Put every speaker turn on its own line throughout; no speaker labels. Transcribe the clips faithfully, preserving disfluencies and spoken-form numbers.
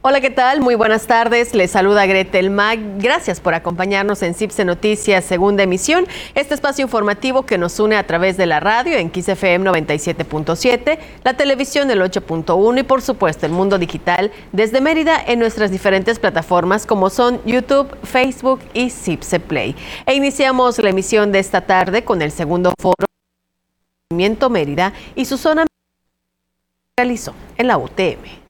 Hola, ¿qué tal? Muy buenas tardes. Les saluda Gretel Mag. Gracias por acompañarnos en CIPSE Noticias, segunda emisión. Este espacio informativo que nos une a través de la radio en Kiss F M noventa y siete punto siete, la televisión el ocho punto uno y, por supuesto, el mundo digital desde Mérida en nuestras diferentes plataformas como son YouTube, Facebook y CIPSE Play. E iniciamos la emisión de esta tarde con el segundo foro de Mérida y su zona realizó en la U T M.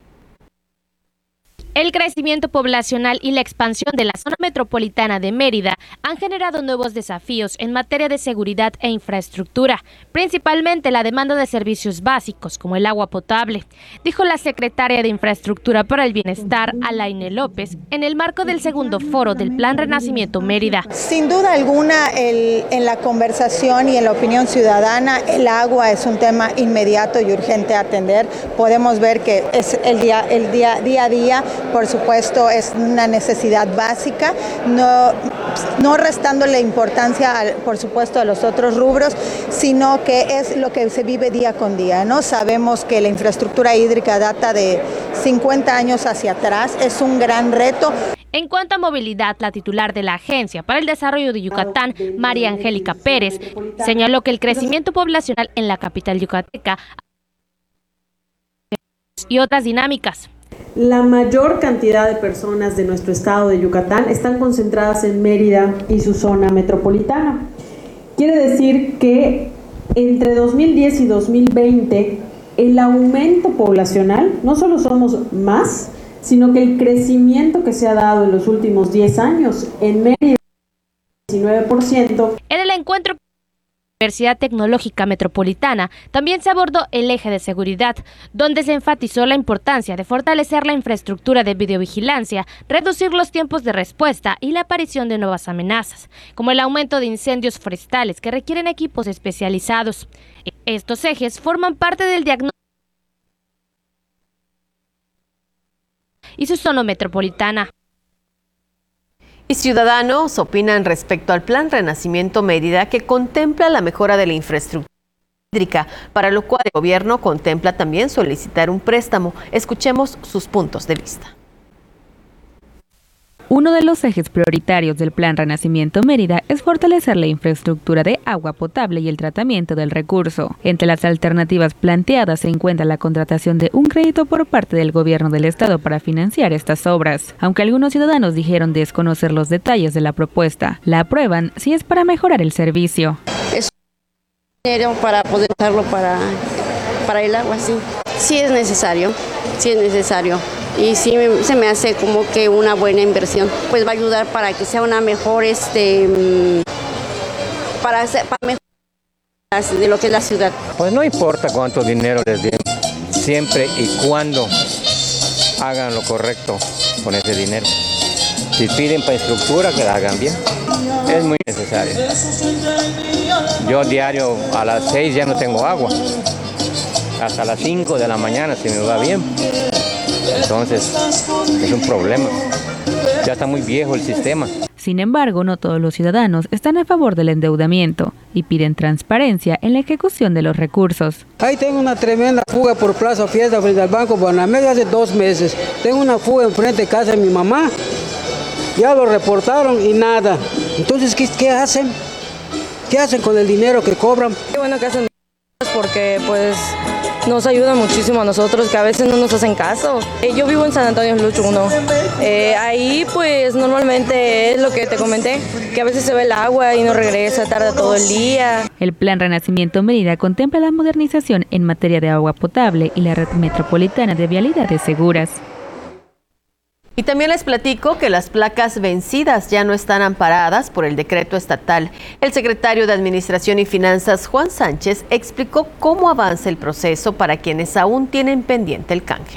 El crecimiento poblacional y la expansión de la zona metropolitana de Mérida han generado nuevos desafíos en materia de seguridad e infraestructura, principalmente la demanda de servicios básicos como el agua potable, dijo la secretaria de Infraestructura para el Bienestar, Alaine López, en el marco del segundo foro del Plan Renacimiento Mérida.
Sin duda alguna, el, en la conversación y en la opinión ciudadana, el agua es un tema inmediato y urgente a atender. Podemos ver que es el día, el día, día a día. Por supuesto, es una necesidad básica, no, no restándole importancia, al, por supuesto, a los otros rubros, sino que es lo que se vive día con día, ¿no? Sabemos que la infraestructura hídrica data de cincuenta años hacia atrás, es un gran reto.
En cuanto a movilidad, la titular de la Agencia para el Desarrollo de Yucatán, María Angélica Pérez, señaló que el crecimiento poblacional en la capital yucateca y otras dinámicas.
La mayor cantidad de personas de nuestro estado de Yucatán están concentradas en Mérida y su zona metropolitana. Quiere decir que entre dos mil diez y dos mil veinte el aumento poblacional, no solo somos más, sino que el crecimiento que se ha dado en los últimos diez años en Mérida, diecinueve por ciento.
En el encuentro Universidad Tecnológica Metropolitana también se abordó el eje de seguridad, donde se enfatizó la importancia de fortalecer la infraestructura de videovigilancia, reducir los tiempos de respuesta y la aparición de nuevas amenazas, como el aumento de incendios forestales que requieren equipos especializados. Estos ejes forman parte del diagnóstico y su zona metropolitana.
Y ciudadanos opinan respecto al Plan Renacimiento Mérida, que contempla la mejora de la infraestructura hídrica, para lo cual el gobierno contempla también solicitar un préstamo. Escuchemos sus puntos de vista.
Uno de los ejes prioritarios del Plan Renacimiento Mérida es fortalecer la infraestructura de agua potable y el tratamiento del recurso. Entre las alternativas planteadas se encuentra la contratación de un crédito por parte del gobierno del estado para financiar estas obras. Aunque algunos ciudadanos dijeron desconocer los detalles de la propuesta, la aprueban si es para mejorar el servicio.
Es dinero para poder usarlo para, para el agua, sí. Sí es necesario, sí es necesario. Y sí se me hace como que una buena inversión, pues va a ayudar para que sea una mejor, este, para, hacer, para mejorar de lo que es la ciudad.
Pues no importa cuánto dinero les den, siempre y cuando hagan lo correcto con ese dinero. Si piden para infraestructura, que la hagan bien, es muy necesario. Yo diario a las seis ya no tengo agua, hasta las cinco de la mañana si me va bien. Entonces, es un problema. Ya está muy viejo el sistema.
Sin embargo, no todos los ciudadanos están a favor del endeudamiento y piden transparencia en la ejecución de los recursos.
Ahí tengo una tremenda fuga por Plaza Fiesta frente al Banco Banamex hace dos meses. Tengo una fuga enfrente de casa de mi mamá. Ya lo reportaron y nada. Entonces, ¿qué, qué hacen? ¿Qué hacen con el dinero que cobran?
Qué bueno que hacen porque pues nos ayuda muchísimo a nosotros, que a veces no nos hacen caso. Eh, yo vivo en San Antonio Lucho uno. Eh, ahí pues normalmente es lo que te comenté, que a veces se ve el agua y no regresa, tarda todo el día.
El Plan Renacimiento Mérida contempla la modernización en materia de agua potable y la red metropolitana de vialidades seguras.
Y también les platico que las placas vencidas ya no están amparadas por el decreto estatal. El secretario de Administración y Finanzas, Juan Sánchez, explicó cómo avanza el proceso para quienes aún tienen pendiente el canje.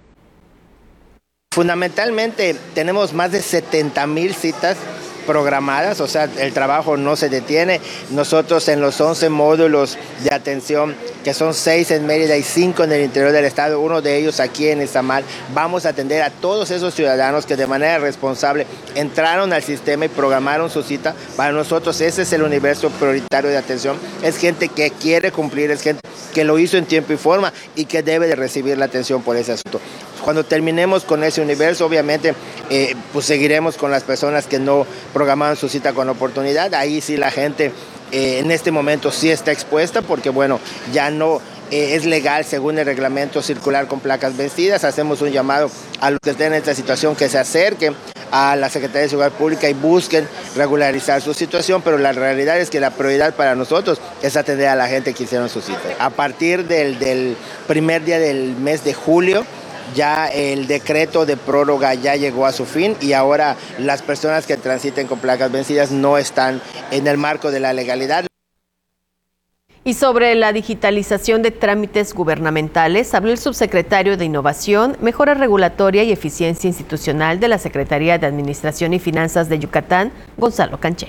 Fundamentalmente tenemos más de setenta mil citas programadas, o sea, el trabajo no se detiene. Nosotros en los once módulos de atención, que son seis en Mérida y cinco en el interior del estado, uno de ellos aquí en Izamal, vamos a atender a todos esos ciudadanos que de manera responsable entraron al sistema y programaron su cita. Para nosotros ese es el universo prioritario de atención. Es gente que quiere cumplir, es gente que lo hizo en tiempo y forma y que debe de recibir la atención por ese asunto. Cuando terminemos con ese universo, obviamente, eh, pues seguiremos con las personas que no programaron su cita con oportunidad. Ahí sí la gente eh, en este momento sí está expuesta porque, bueno, ya no eh, es legal según el reglamento circular con placas vencidas. Hacemos un llamado a los que estén en esta situación que se acerquen a la Secretaría de Seguridad Pública y busquen regularizar su situación, pero la realidad es que la prioridad para nosotros es atender a la gente que hicieron su cita. A partir del, del primer día del mes de julio, ya el decreto de prórroga ya llegó a su fin y ahora las personas que transiten con placas vencidas no están en el marco de la legalidad.
Y sobre la digitalización de trámites gubernamentales, habló el subsecretario de Innovación, Mejora Regulatoria y Eficiencia Institucional de la Secretaría de Administración y Finanzas de Yucatán, Gonzalo Canché.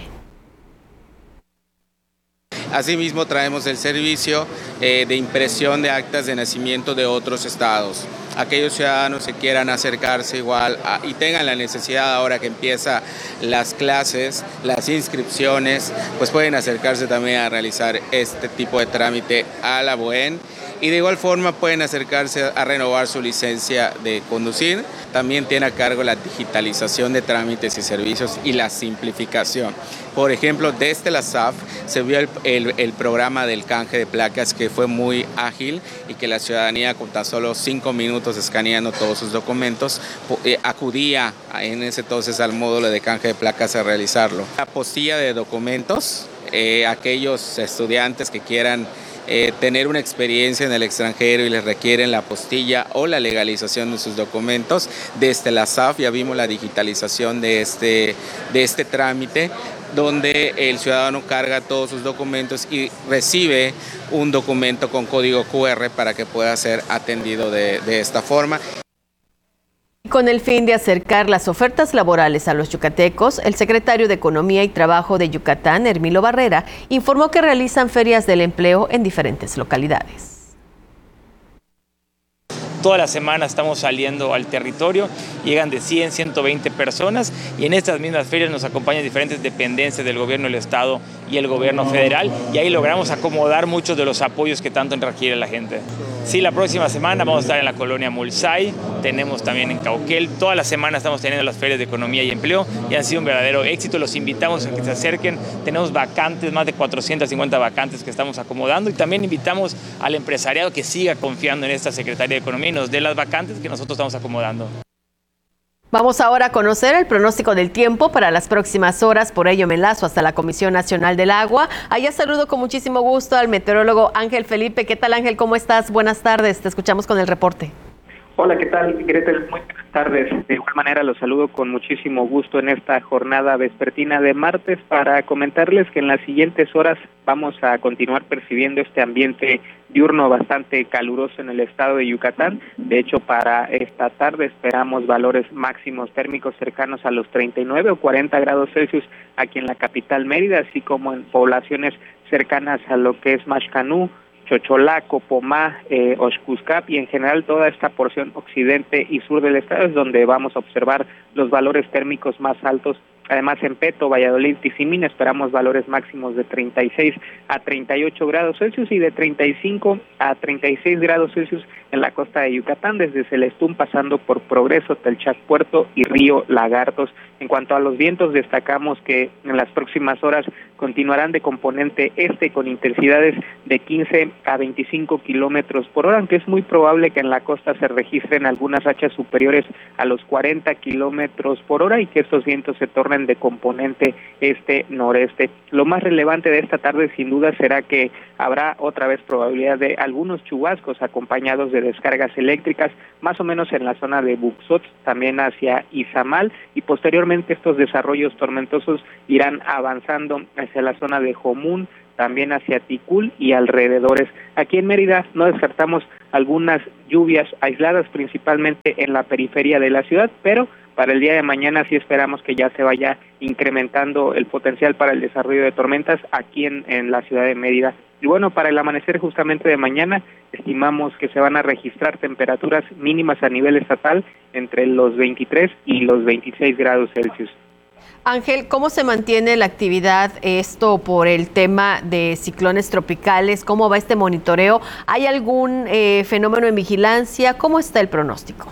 Asimismo, traemos el servicio eh, de impresión de actas de nacimiento de otros estados. Aquellos ciudadanos que quieran acercarse igual a, y tengan la necesidad ahora que empiezan las clases, las inscripciones, pues pueden acercarse también a realizar este tipo de trámite a la B O E N. Y de igual forma pueden acercarse a renovar su licencia de conducir. También tiene a cargo la digitalización de trámites y servicios y la simplificación. Por ejemplo, desde la S A F se vio el, el, el programa del canje de placas que fue muy ágil y que la ciudadanía con tan solo cinco minutos escaneando todos sus documentos eh, acudía en ese entonces al módulo de canje de placas a realizarlo. La apostilla de documentos, eh, aquellos estudiantes que quieran Eh, tener una experiencia en el extranjero y les requieren la apostilla o la legalización de sus documentos, desde la S A F ya vimos la digitalización de este, de este trámite, donde el ciudadano carga todos sus documentos y recibe un documento con código Q R para que pueda ser atendido de, de esta forma.
Con el fin de acercar las ofertas laborales a los yucatecos, el secretario de Economía y Trabajo de Yucatán, Hermilo Barrera, informó que realizan ferias del empleo en diferentes localidades.
Toda la semana estamos saliendo al territorio, llegan de cien, ciento veinte personas y en estas mismas ferias nos acompañan diferentes dependencias del gobierno del estado y el gobierno federal y ahí logramos acomodar muchos de los apoyos que tanto requiere la gente. Sí, la próxima semana vamos a estar en la colonia Mulsay, tenemos también en Cauquel, toda la semana estamos teniendo las ferias de economía y empleo y han sido un verdadero éxito, los invitamos a que se acerquen, tenemos vacantes, más de cuatrocientas cincuenta vacantes que estamos acomodando y también invitamos al empresariado que siga confiando en esta Secretaría de Economía y nos dé las vacantes que nosotros estamos acomodando.
Vamos ahora a conocer el pronóstico del tiempo para las próximas horas, por ello me enlazo hasta la Comisión Nacional del Agua. Allá saludo con muchísimo gusto al meteorólogo Ángel Felipe. ¿Qué tal, Ángel? ¿Cómo estás? Buenas tardes, te escuchamos con el reporte.
Hola, ¿qué tal, Gretel? Muy buenas tardes. De igual manera los saludo con muchísimo gusto en esta jornada vespertina de martes para comentarles que en las siguientes horas vamos a continuar percibiendo este ambiente diurno bastante caluroso en el estado de Yucatán. De hecho, para esta tarde esperamos valores máximos térmicos cercanos a los treinta y nueve o cuarenta grados Celsius aquí en la capital Mérida, así como en poblaciones cercanas a lo que es Maxcanú, Xocholaco, Pomá, eh, Oxcuscap y en general toda esta porción occidente y sur del estado es donde vamos a observar los valores térmicos más altos. Además, en Peto, Valladolid, Tizimín esperamos valores máximos de treinta y seis a treinta y ocho grados Celsius y de treinta y cinco a treinta y seis grados Celsius en la costa de Yucatán, desde Celestún pasando por Progreso, Telchac, Puerto y Río Lagartos. En cuanto a los vientos, destacamos que en las próximas horas continuarán de componente este con intensidades de quince a veinticinco kilómetros por hora, aunque es muy probable que en la costa se registren algunas rachas superiores a los cuarenta kilómetros por hora y que estos vientos se tornen de componente este-noreste. Lo más relevante de esta tarde sin duda será que habrá otra vez probabilidad de algunos chubascos acompañados de descargas eléctricas, más o menos en la zona de Buxot, también hacia Izamal, y posteriormente estos desarrollos tormentosos irán avanzando hacia la zona de Jomún, también hacia Ticul y alrededores. Aquí en Mérida no descartamos algunas lluvias aisladas, principalmente en la periferia de la ciudad, pero para el día de mañana sí esperamos que ya se vaya incrementando el potencial para el desarrollo de tormentas aquí en, en la ciudad de Mérida. Y bueno, para el amanecer justamente de mañana estimamos que se van a registrar temperaturas mínimas a nivel estatal entre los veintitrés y los veintiséis grados Celsius.
Ángel, ¿cómo se mantiene la actividad esto por el tema de ciclones tropicales? ¿Cómo va este monitoreo? ¿Hay algún eh, fenómeno en vigilancia? ¿Cómo está el pronóstico?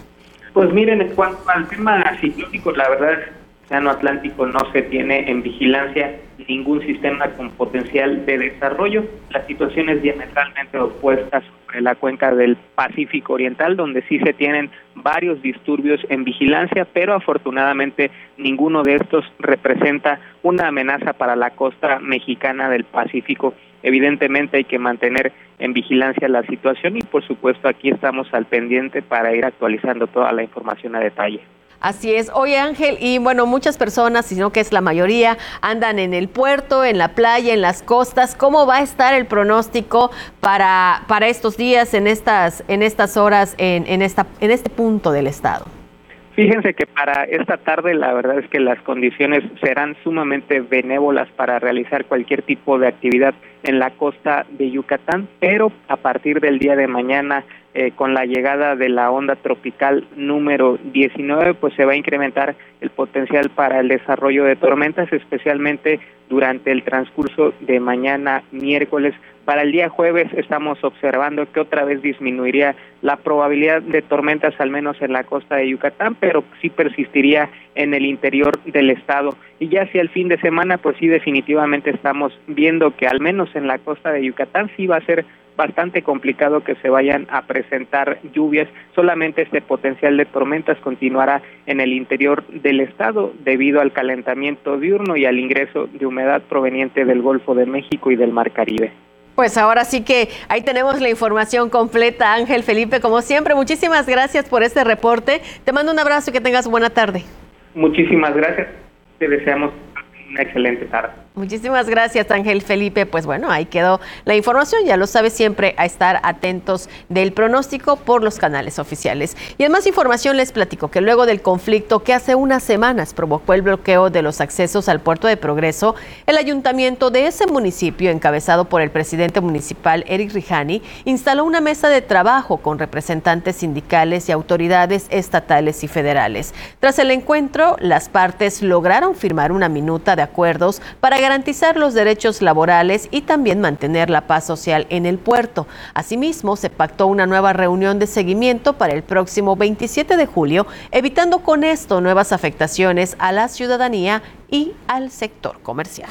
Pues miren, en cuanto al tema ciclónico, la verdad es que el Océano Atlántico no se tiene en vigilancia ningún sistema con potencial de desarrollo. La situación es diametralmente opuesta sobre la cuenca del Pacífico Oriental, donde sí se tienen varios disturbios en vigilancia, pero afortunadamente ninguno de estos representa una amenaza para la costa mexicana del Pacífico. Evidentemente hay que mantener en vigilancia la situación y por supuesto aquí estamos al pendiente para ir actualizando toda la información a detalle.
Así es. Oye, Ángel, y bueno, muchas personas, sino que es la mayoría, andan en el puerto, en la playa, en las costas. ¿Cómo va a estar el pronóstico para, para estos días, en estas, en estas horas, en, en, esta, en este punto del estado?
Fíjense que para esta tarde la verdad es que las condiciones serán sumamente benévolas para realizar cualquier tipo de actividad en la costa de Yucatán, pero a partir del día de mañana, eh, con la llegada de la onda tropical número diecinueve, pues se va a incrementar el potencial para el desarrollo de tormentas, especialmente durante el transcurso de mañana miércoles. Para el día jueves estamos observando que otra vez disminuiría la probabilidad de tormentas, al menos en la costa de Yucatán, pero sí persistiría en el interior del estado. Y ya hacia el fin de semana, pues sí, definitivamente estamos viendo que al menos en la costa de Yucatán sí va a ser bastante complicado que se vayan a presentar lluvias. Solamente este potencial de tormentas continuará en el interior del estado debido al calentamiento diurno y al ingreso de humedad proveniente del Golfo de México y del Mar Caribe.
Pues ahora sí que ahí tenemos la información completa, Ángel Felipe, como siempre. Muchísimas gracias por este reporte. Te mando un abrazo y que tengas buena tarde.
Muchísimas gracias. Te deseamos una excelente tarde.
Muchísimas gracias, Ángel Felipe. Pues bueno, ahí quedó la información. Ya lo sabes, siempre a estar atentos del pronóstico por los canales oficiales. Y en más información les platico que luego del conflicto que hace unas semanas provocó el bloqueo de los accesos al Puerto de Progreso, el ayuntamiento de ese municipio, encabezado por el presidente municipal Eric Rijani, instaló una mesa de trabajo con representantes sindicales y autoridades estatales y federales. Tras el encuentro, las partes lograron firmar una minuta de acuerdos para garantizar los derechos laborales y también mantener la paz social en el puerto. Asimismo, se pactó una nueva reunión de seguimiento para el próximo veintisiete de julio, evitando con esto nuevas afectaciones a la ciudadanía y al sector comercial.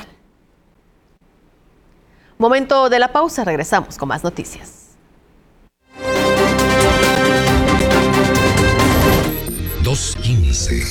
Momento de la pausa, regresamos con más noticias.
dos quince.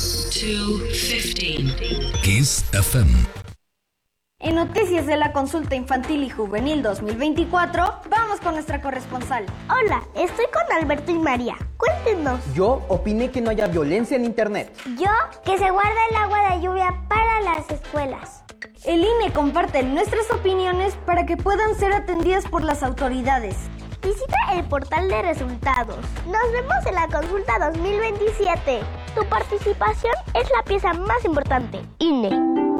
Kiss F M.
En Noticias de la Consulta Infantil y Juvenil dos mil veinticuatro, vamos con nuestra corresponsal.
Hola, estoy con Alberto y María. Cuéntenos.
Yo opiné que no haya violencia en Internet.
Yo, que se guarda el agua de lluvia para las escuelas.
El I N E comparte nuestras opiniones para que puedan ser atendidas por las autoridades.
Visita el portal de resultados. Nos vemos en la Consulta dos mil veintisiete. Tu participación es la pieza más importante. I N E.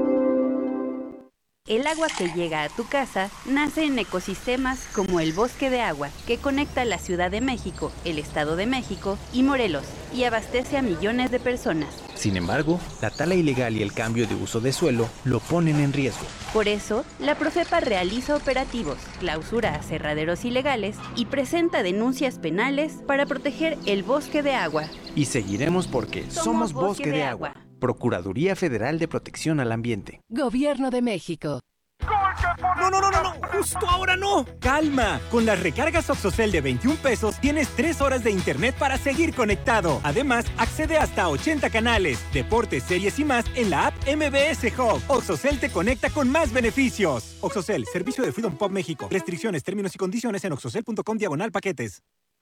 El agua que llega a tu casa nace en ecosistemas como el Bosque de Agua, que conecta la Ciudad de México, el Estado de México y Morelos, y abastece a millones de personas.
Sin embargo, la tala ilegal y el cambio de uso de suelo lo ponen en riesgo.
Por eso, la Profepa realiza operativos, clausura aserraderos ilegales y presenta denuncias penales para proteger el Bosque de Agua.
Y seguiremos porque somos, somos Bosque, Bosque de, de Agua. Agua. Procuraduría Federal de Protección al Ambiente.
Gobierno de México.
No, no, no, no, no, justo ahora no. Calma, con las recargas Oxocel de veintiún pesos tienes tres horas de internet para seguir conectado. Además, accede hasta ochenta canales, deportes, series y más en la app M B S Hub. Oxocel te conecta con más beneficios. Oxocel, servicio de Freedom Pop México. Restricciones, términos y condiciones en oxocel punto com diagonal paquetes.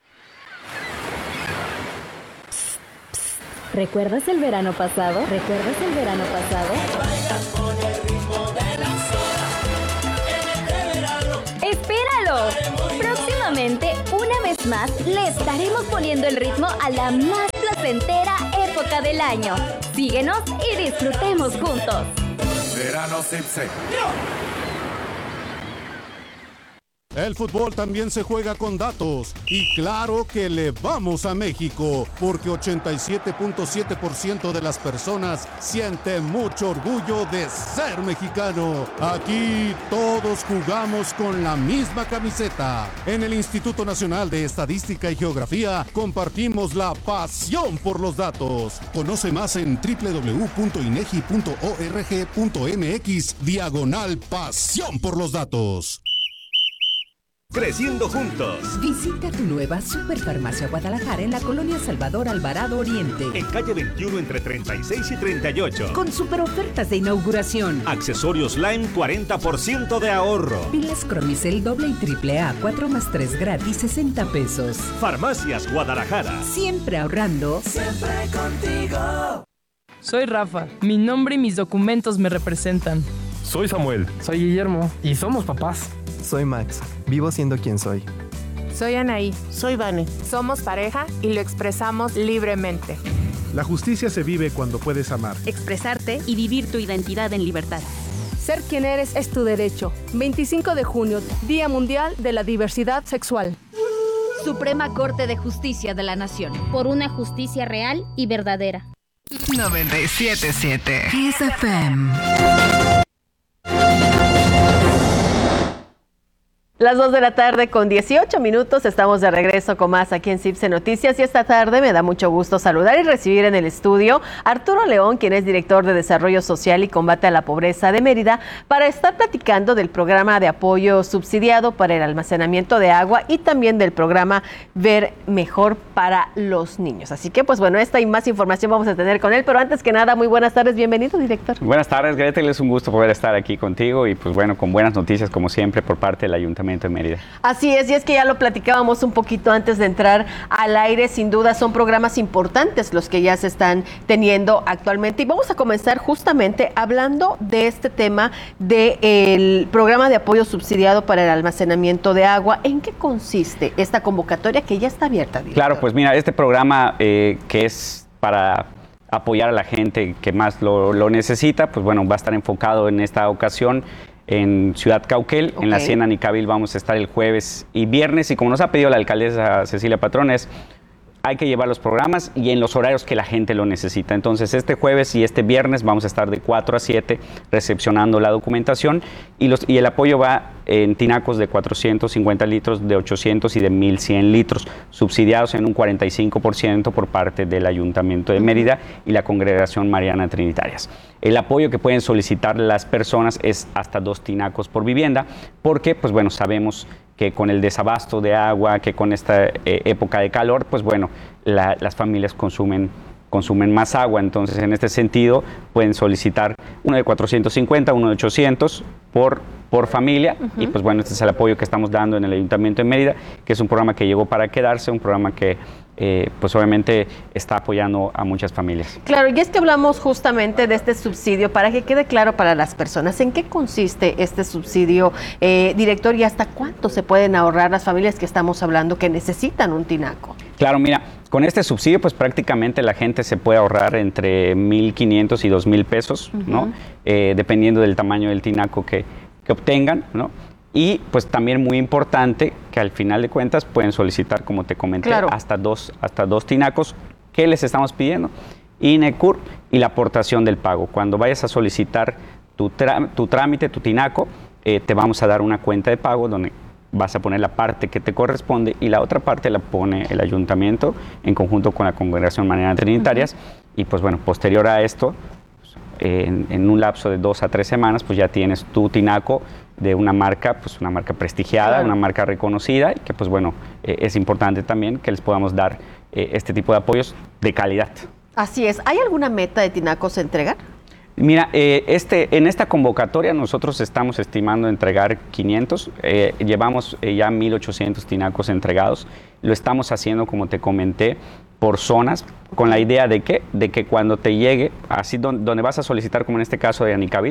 ¿Recuerdas el verano pasado? ¿Recuerdas el verano pasado? ¡Espéralo! Próximamente, una vez más, le estaremos poniendo el ritmo a la más placentera época del año. Síguenos y disfrutemos juntos.
Verano Sipse.
El fútbol también se juega con datos y claro que le vamos a México porque ochenta y siete punto siete por ciento de las personas siente mucho orgullo de ser mexicano. Aquí todos jugamos con la misma camiseta. En el Instituto Nacional de Estadística y Geografía compartimos la pasión por los datos. Conoce más en doble u doble u doble u punto inegi punto org punto mx diagonal pasión por los datos.
Creciendo juntos.
Visita tu nueva Superfarmacia Guadalajara en la colonia Salvador Alvarado Oriente.
En calle veintiuno entre treinta y seis y treinta y ocho.
Con super ofertas de inauguración.
Accesorios Lime cuarenta por ciento de ahorro.
Pilas Cromicel doble y triple A cuatro más tres gratis sesenta pesos.
Farmacias Guadalajara.
Siempre ahorrando.
Siempre contigo.
Soy Rafa. Mi nombre y mis documentos me representan.
Soy Samuel.
Soy Guillermo. Y somos papás.
Soy Max, vivo siendo quien soy.
Soy Anaí. Soy Vane. Somos pareja y lo expresamos libremente.
La justicia se vive cuando puedes amar,
expresarte y vivir tu identidad en libertad.
Ser quien eres es tu derecho. veinticinco de junio, Día Mundial de la Diversidad Sexual.
Suprema Corte de Justicia de la Nación. Por una justicia real y verdadera.
noventa y siete punto siete Kiss F M.
Las dos de la tarde con dieciocho minutos, estamos de regreso con más aquí en Cipse Noticias y esta tarde me da mucho gusto saludar y recibir en el estudio a Arturo León, quien es director de Desarrollo Social y Combate a la Pobreza de Mérida, para estar platicando del programa de apoyo subsidiado para el almacenamiento de agua y también del programa Ver Mejor para los niños. Así que pues bueno, esta y más información vamos a tener con él, pero antes que nada, muy buenas tardes, bienvenido, director.
Buenas tardes, Gretel, es un gusto poder estar aquí contigo y pues bueno, con buenas noticias como siempre por parte del Ayuntamiento de Mérida.
Así es, y es que ya lo platicábamos un poquito antes de entrar al aire, sin duda son programas importantes los que ya se están teniendo actualmente y vamos a comenzar justamente hablando de este tema del programa de apoyo subsidiado para el almacenamiento de agua. ¿En qué consiste esta convocatoria que ya está abierta, director?
Claro, pues mira, este programa eh, que es para apoyar a la gente que más lo, lo necesita, pues bueno, va a estar enfocado en esta ocasión en Ciudad Cauquel, okay. En la Hacienda Nicabil vamos a estar el jueves y viernes y como nos ha pedido la alcaldesa Cecilia Patrón es hay que llevar los programas y en los horarios que la gente lo necesita. Entonces este jueves y este viernes vamos a estar de cuatro a siete recepcionando la documentación y, los, y el apoyo va en tinacos de cuatrocientos cincuenta litros, de ochocientos y de mil cien litros, subsidiados en un cuarenta y cinco por ciento por parte del Ayuntamiento de Mérida y la Congregación Mariana Trinitarias. El apoyo que pueden solicitar las personas es hasta dos tinacos por vivienda, porque pues bueno, sabemos que con el desabasto de agua, que con esta eh, época de calor, pues bueno, la, las familias consumen, consumen más agua. Entonces, en este sentido, pueden solicitar uno de cuatrocientos cincuenta, uno de ochocientos por, por familia. Uh-huh. Y pues bueno, este es el apoyo que estamos dando en el Ayuntamiento de Mérida, que es un programa que llegó para quedarse, un programa que eh, pues obviamente está apoyando a muchas familias.
Claro, y es que hablamos justamente de este subsidio, para que quede claro para las personas, ¿en qué consiste este subsidio, eh, director, y hasta cuánto se pueden ahorrar las familias que estamos hablando que necesitan un tinaco?
Claro, mira, con este subsidio pues prácticamente la gente se puede ahorrar entre mil quinientos y dos mil pesos, uh-huh. ¿no? Eh, dependiendo del tamaño del tinaco que, que obtengan, ¿no? Y pues también muy importante que al final de cuentas pueden solicitar, como te comenté, claro. hasta dos hasta dos tinacos. ¿Qué les estamos pidiendo? I N E, C U R y la aportación del pago. Cuando vayas a solicitar tu, tu trámite, tu tinaco, eh, te vamos a dar una cuenta de pago donde vas a poner la parte que te corresponde y la otra parte la pone el ayuntamiento en conjunto con la Congregación Mariana Trinitarias. Uh-huh. Y pues bueno, posterior a esto, En, en un lapso de dos a tres semanas, pues ya tienes tu tinaco de una marca, pues una marca prestigiada, claro. una marca reconocida, y que pues bueno, eh, es importante también que les podamos dar eh, este tipo de apoyos de calidad.
Así es. ¿Hay alguna meta de tinacos a entregar?
Mira, eh, este, en esta convocatoria nosotros estamos estimando entregar quinientos, eh, llevamos eh, ya mil ochocientos tinacos entregados, lo estamos haciendo, como te comenté, por zonas, con la idea de que, de que cuando te llegue, así donde, donde vas a solicitar, como en este caso de Anicabil,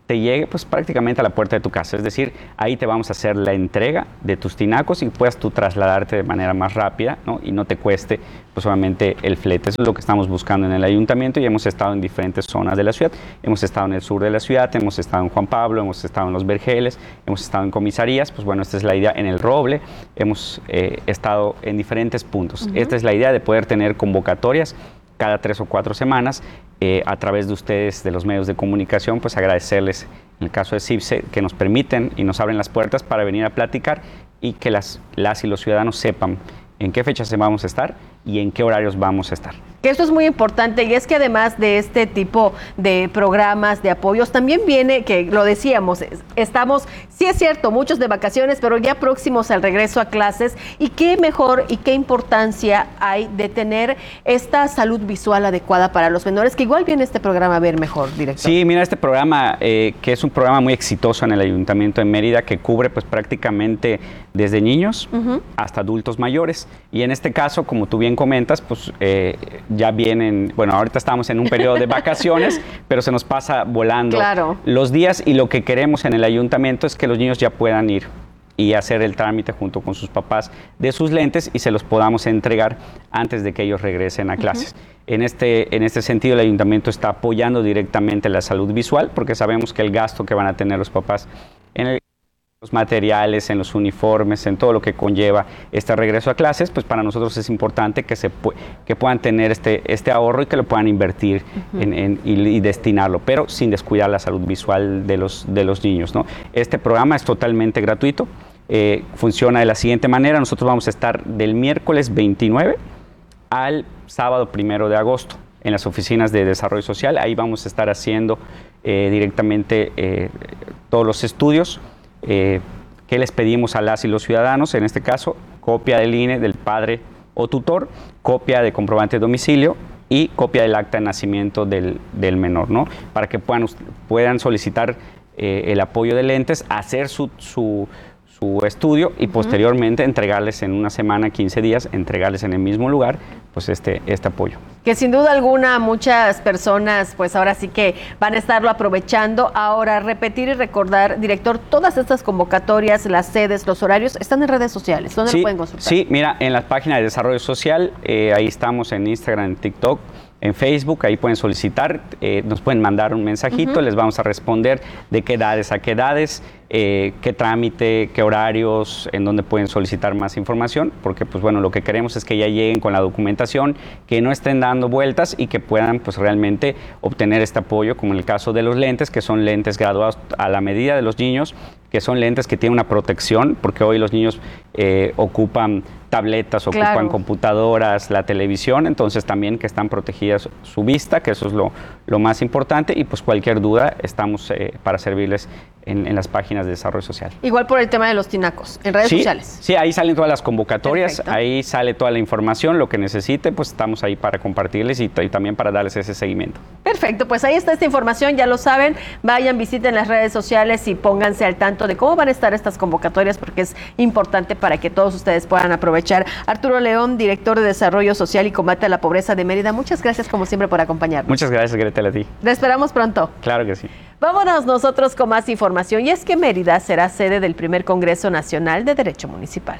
te llegue pues prácticamente a la puerta de tu casa. Es decir, ahí te vamos a hacer la entrega de tus tinacos y puedas tú trasladarte de manera más rápida, ¿no? Y no te cueste pues obviamente el flete. Eso es lo que estamos buscando en el ayuntamiento y hemos estado en diferentes zonas de la ciudad. Hemos estado en el sur de la ciudad, hemos estado en Juan Pablo, hemos estado en Los Vergeles, hemos estado en comisarías. Pues bueno, esta es la idea en el Roble. Hemos eh, estado en diferentes puntos. Uh-huh. Esta es la idea de poder tener convocatorias cada tres o cuatro semanas, eh, a través de ustedes, de los medios de comunicación, pues agradecerles, en el caso de CIPSE, que nos permiten y nos abren las puertas para venir a platicar y que las, las y los ciudadanos sepan en qué fechas vamos a estar y en qué horarios vamos a estar.
Que esto es muy importante y es que además de este tipo de programas, de apoyos, también viene, que lo decíamos, estamos, sí es cierto, muchos de vacaciones, pero ya próximos al regreso a clases, y qué mejor y qué importancia hay de tener esta salud visual adecuada para los menores, que igual viene este programa a ver mejor, director.
Sí, mira, este programa, eh, que es un programa muy exitoso en el Ayuntamiento de Mérida, que cubre pues prácticamente desde niños uh-huh. hasta adultos mayores, y en este caso, como tú bien comentas, pues eh, ya vienen, bueno, ahorita estamos en un periodo de vacaciones, pero se nos pasa volando
claro.
los días, y lo que queremos en el ayuntamiento es que los niños ya puedan ir y hacer el trámite junto con sus papás de sus lentes y se los podamos entregar antes de que ellos regresen a clases. Uh-huh. En este, en este sentido, el ayuntamiento está apoyando directamente la salud visual, porque sabemos que el gasto que van a tener los papás en el los materiales, en los uniformes, en todo lo que conlleva este regreso a clases, pues para nosotros es importante que se pu- que puedan tener este, este ahorro y que lo puedan invertir uh-huh. en, en, y, y destinarlo, pero sin descuidar la salud visual de los, de los niños, ¿no? Este programa es totalmente gratuito, eh, funciona de la siguiente manera. Nosotros vamos a estar del miércoles veintinueve al sábado primero de agosto en las oficinas de desarrollo social. Ahí vamos a estar haciendo eh, directamente eh, todos los estudios. Eh, ¿Qué les pedimos a las y los ciudadanos? En este caso, copia del I N E del padre o tutor, copia de comprobante de domicilio y copia del acta de nacimiento del, del menor, ¿no? Para que puedan, puedan solicitar eh, el apoyo de lentes, hacer su, su, su estudio y uh-huh. posteriormente entregarles en una semana, quince días, entregarles en el mismo lugar pues este, este apoyo.
Que sin duda alguna muchas personas pues ahora sí que van a estarlo aprovechando. Ahora, repetir y recordar, director, todas estas convocatorias, las sedes, los horarios, están en redes sociales. ¿Dónde
sí,
lo pueden consultar?
Sí, mira, en la página de desarrollo social, eh, ahí estamos en Instagram, en TikTok, en Facebook, ahí pueden solicitar, eh, nos pueden mandar un mensajito, uh-huh. les vamos a responder de qué edades a qué edades, eh, qué trámite, qué horarios, en dónde pueden solicitar más información, porque pues bueno, lo que queremos es que ya lleguen con la documentación, que no estén dando vueltas y que puedan pues realmente obtener este apoyo, como en el caso de los lentes, que son lentes graduados a la medida de los niños, que son lentes que tienen una protección, porque hoy los niños eh, ocupan tabletas, ocupan claro. computadoras, la televisión, entonces también que están protegidas su vista, que eso es lo, lo más importante, y pues cualquier duda estamos eh, para servirles en, en las páginas de desarrollo social.
Igual por el tema de los tinacos, en redes
sí,
sociales.
Sí, ahí salen todas las convocatorias,
perfecto.
Ahí sale toda la información, lo que necesite, pues estamos ahí para compartirles y, y también para darles ese seguimiento.
Perfecto, pues ahí está esta información, ya lo saben, vayan, visiten las redes sociales y pónganse al tanto de cómo van a estar estas convocatorias, porque es importante para que todos ustedes puedan aprovechar. Arturo León, director de Desarrollo Social y Combate a la Pobreza de Mérida, muchas gracias como siempre por acompañarnos.
Muchas gracias, Gretel, a ti.
Te esperamos pronto.
Claro que sí.
Vámonos nosotros con más información, y es que Mérida será sede del primer Congreso Nacional de Derecho Municipal.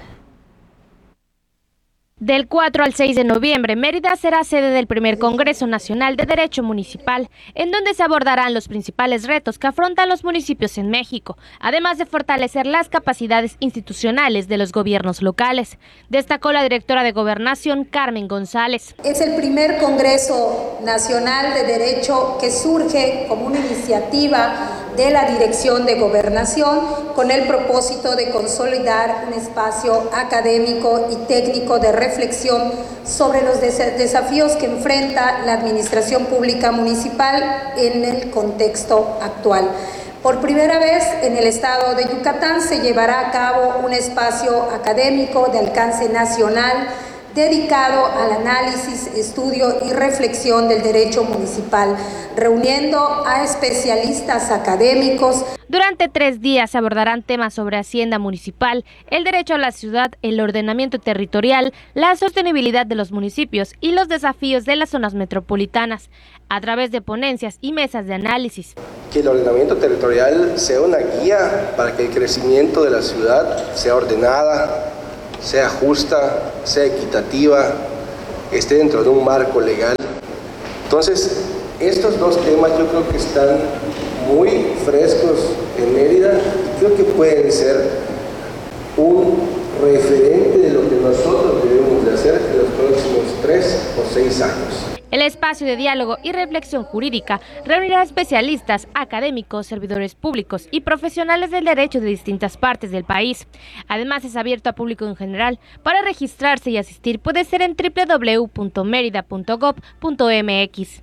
Del cuatro al seis de noviembre, Mérida será sede del primer Congreso Nacional de Derecho Municipal, en donde se abordarán los principales retos que afrontan los municipios en México, además de fortalecer las capacidades institucionales de los gobiernos locales, destacó la directora de Gobernación, Carmen González.
Es el primer Congreso Nacional de Derecho que surge como una iniciativa de la Dirección de Gobernación con el propósito de consolidar un espacio académico y técnico de reflexión sobre los des- desafíos que enfrenta la administración pública municipal en el contexto actual. Por primera vez en el estado de Yucatán se llevará a cabo un espacio académico de alcance nacional dedicado al análisis, estudio y reflexión del derecho municipal, reuniendo a especialistas académicos.
Durante tres días se abordarán temas sobre hacienda municipal, el derecho a la ciudad, el ordenamiento territorial, la sostenibilidad de los municipios y los desafíos de las zonas metropolitanas, a través de ponencias y mesas de análisis.
que el ordenamiento territorial sea una guía para que el crecimiento de la ciudad sea ordenada, sea justa, sea equitativa, esté dentro de un marco legal. Entonces, estos dos temas yo creo que están muy frescos en Mérida y creo que pueden ser un referente de lo que nosotros debemos de hacer en los próximos tres o seis años.
El espacio de diálogo y reflexión jurídica reunirá especialistas, académicos, servidores públicos y profesionales del derecho de distintas partes del país. Además, es abierto a público en general. Para registrarse y asistir puede ser en doble u doble u doble u punto mérida punto gob punto eme equis.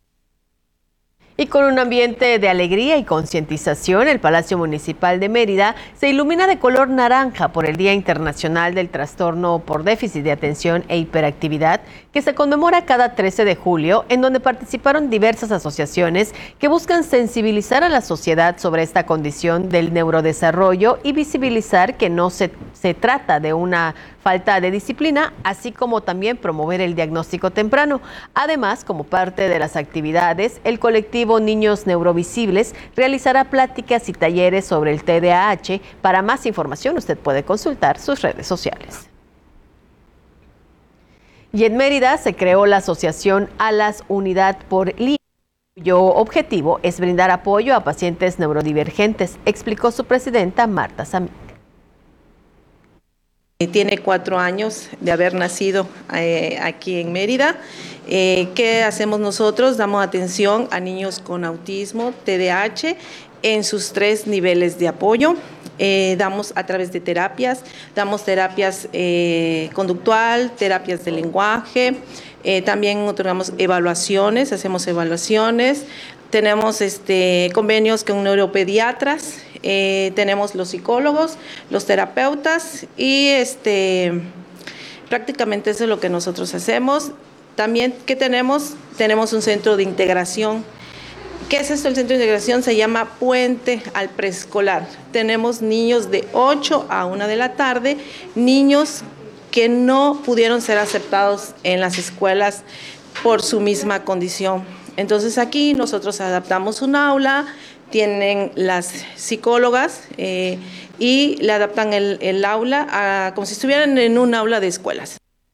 Y con un ambiente de alegría y concientización, el Palacio Municipal de Mérida se ilumina de color naranja por el Día Internacional del Trastorno por Déficit de Atención e Hiperactividad, que se conmemora cada trece de julio, en donde participaron diversas asociaciones que buscan sensibilizar a la sociedad sobre esta condición del neurodesarrollo y visibilizar que no se, se trata de una falta de disciplina, así como también promover el diagnóstico temprano. Además, como parte de las actividades, el colectivo Niños Neurovisibles realizará pláticas y talleres sobre el T D A H. Para más información, usted puede consultar sus redes sociales. Y en Mérida se creó la asociación Alas Unidad por Línea, cuyo objetivo es brindar apoyo a pacientes neurodivergentes, explicó su presidenta Marta Samit.
Tiene cuatro años de haber nacido eh, aquí en Mérida. Eh, ¿Qué hacemos nosotros? Damos atención a niños con autismo, T D A H, en sus tres niveles de apoyo. Eh, damos a través de terapias, damos terapias eh, conductual, terapias de lenguaje, eh, también otorgamos evaluaciones, hacemos evaluaciones, tenemos este, convenios con neuropediatras. Eh, tenemos los psicólogos, los terapeutas y este, prácticamente eso es lo que nosotros hacemos. También, ¿qué tenemos? Tenemos un centro de integración. ¿Qué es esto? El centro de integración se llama Puente al Preescolar. Tenemos niños de ocho a una de la tarde, niños que no pudieron ser aceptados en las escuelas por su misma condición. Entonces aquí nosotros adaptamos un aula, tienen las psicólogas eh, y le adaptan el, el aula a, como si estuvieran en un aula de escuelas.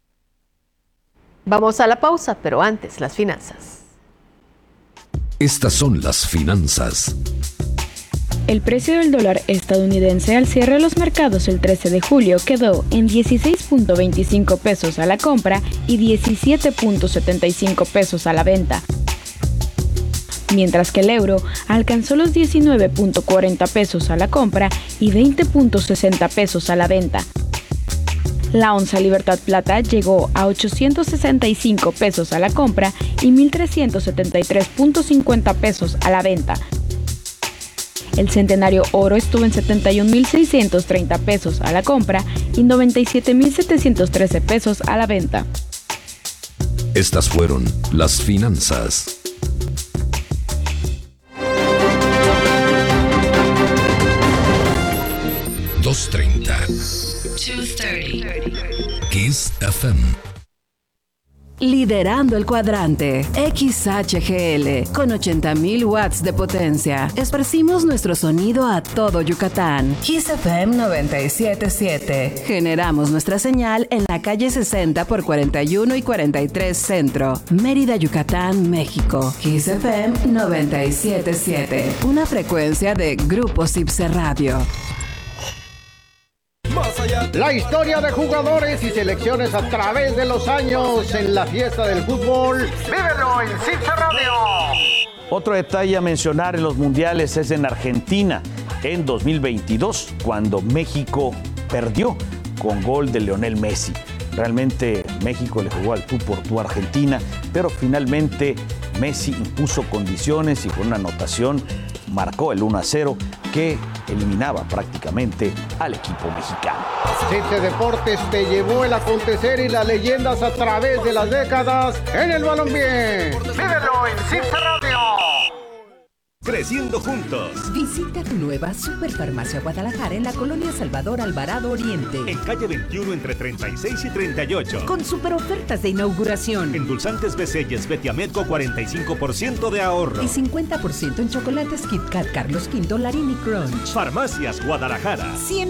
Vamos a la pausa, pero antes las finanzas.
Estas son las finanzas.
El precio del dólar estadounidense al cierre de los mercados el trece de julio quedó en dieciséis punto veinticinco pesos a la compra y diecisiete punto setenta y cinco pesos a la venta, mientras que el euro alcanzó los diecinueve punto cuarenta pesos a la compra y veinte punto sesenta pesos a la venta. La onza Libertad Plata llegó a ochocientos sesenta y cinco pesos a la compra y mil trescientos setenta y tres punto cincuenta pesos a la venta. El Centenario Oro estuvo en setenta y un mil seiscientos treinta pesos a la compra y noventa y siete mil setecientos trece pesos a la venta.
Estas fueron las finanzas. dos treinta. Kiss F M.
Liderando el cuadrante, X H G L, con ochenta mil watts de potencia. Esparcimos nuestro sonido a todo Yucatán. Kiss F M noventa y siete punto siete. Generamos nuestra señal en la calle sesenta por cuarenta y uno y cuarenta y tres Centro, Mérida, Yucatán, México. Kiss F M noventa y siete punto siete. Una frecuencia de Grupo Cipse Radio.
La historia de jugadores y selecciones a través de los años en la fiesta del fútbol. ¡Vívelo en Cipse Radio!
Otro detalle a mencionar en los mundiales es en Argentina, en dos mil veintidós, cuando México perdió con gol de Lionel Messi. Realmente México le jugó al tú por tú a Argentina, pero finalmente Messi impuso condiciones y con una anotación marcó el uno a cero que eliminaba prácticamente al equipo mexicano.
Cipse Deportes te llevó el acontecer y las leyendas a través de las décadas en el balompié. ¡Vívelo en Cipse Radio!
Creciendo juntos.
Visita tu nueva Superfarmacia Guadalajara en la colonia Salvador Alvarado Oriente.
En calle veintiuno entre treinta y seis y treinta y ocho.
Con super ofertas de inauguración.
Endulzantes Becelles Betiamet con cuarenta y cinco por ciento de ahorro.
Y cincuenta por ciento en chocolates Kit Kat Carlos quinto Larini Crunch.
Farmacias Guadalajara.